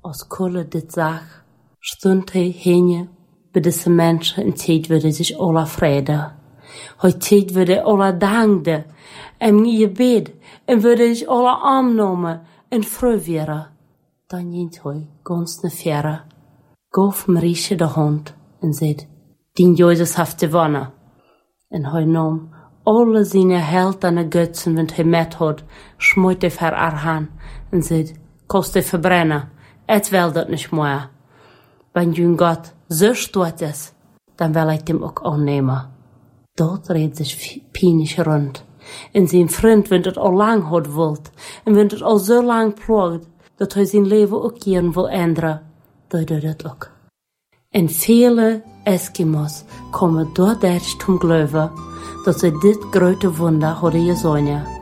als kulle dit zag, stond hij heen bij deze mensen en tijd wilde zich alle vrede. Hij tijd wilde alle dankde en je bed en wilde zich alle aannemen en vrij werden. Dan jint hij ganz naar verre, gaf Mariesje de hand en zei, die Jezus heeft gewonnen. En hij nam alle zijn held en götzen, wat hij met had, schmoeit hij voor haar aan en zei, kost hij verbrennen, het wil dat niet meer. Wenn jün Gott so stort ist, dann will ich dem auch annehmen. Dort redt sich peinlich rund. En zijn vriend vindt het al lang had wilt, en vindt het al zo lang plagt, dat hij zijn leven ook gern wil ändern. Dat doet het ook. En vele Eskimos komen doordat zum Geloven, dat ze dit grote Wunder hadden gezien.